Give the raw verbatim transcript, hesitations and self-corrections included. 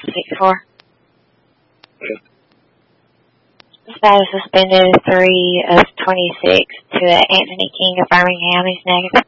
six four. Status suspended three of twenty-six to Anthony King of Birmingham. He's negative.